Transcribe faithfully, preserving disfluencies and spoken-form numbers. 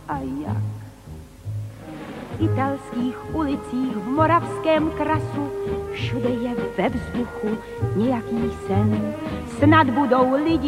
a jak. V italských ulicích, v moravském krasu, všude je ve vzduchu nějaký sen. Snad budou lidi